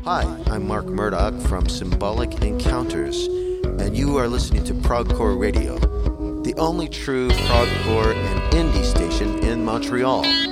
Hi, I'm Mark Murdoch from Symbolic Encounters, and you are listening to Progcore Radio, the only true progcore and indie station in Montreal.